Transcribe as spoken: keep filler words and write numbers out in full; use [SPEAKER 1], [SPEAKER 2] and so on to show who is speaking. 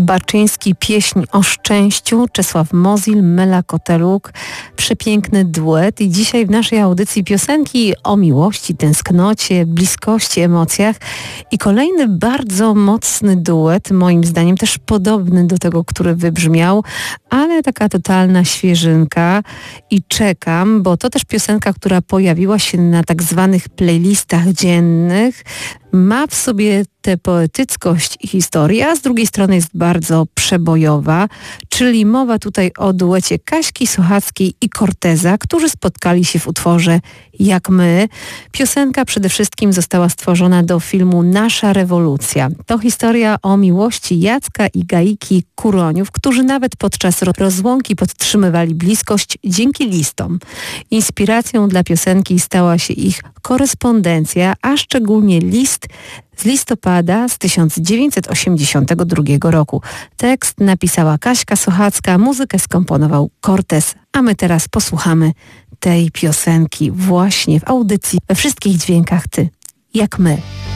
[SPEAKER 1] Baczyński, pieśń o szczęściu, Czesław Mozil, Mela Koteluk, przepiękny duet i dzisiaj w naszej audycji piosenki o miłości, tęsknocie, bliskości, emocjach i kolejny bardzo mocny duet, moim zdaniem też podobny do tego, który wybrzmiał, ale taka totalna świeżynka i czekam, bo to też piosenka, która pojawiła się na tak zwanych playlistach dziennych, ma w sobie tę poetyckość i historię, a z drugiej strony jest bardzo przebojowa, czyli mowa tutaj o duecie Kaśki Sochackiej i Corteza, którzy spotkali się w utworze Jak my. Piosenka przede wszystkim została stworzona do filmu Nasza rewolucja. To historia o miłości Jacka i Gaiki Kuroniów, którzy nawet podczas rozłąki podtrzymywali bliskość dzięki listom. Inspiracją dla piosenki stała się ich korespondencja, a szczególnie list z listopada z tysiąc dziewięćset osiemdziesiątego drugiego roku. Tekst napisała Kaśka Sochacka, muzykę skomponował Cortez, a my teraz posłuchamy tej piosenki właśnie w audycji We wszystkich dźwiękach Ty, jak my.